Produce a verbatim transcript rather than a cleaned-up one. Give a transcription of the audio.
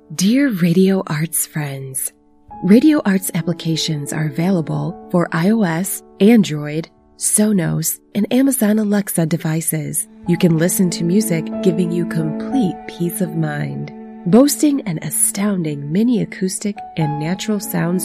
Dear Radio Arts friends, Radio Arts applications are available for iOS, Android, Sonos, and Amazon Alexa devices. You can listen to music giving you complete peace of mind. Boasting an astounding mini acoustic and natural sound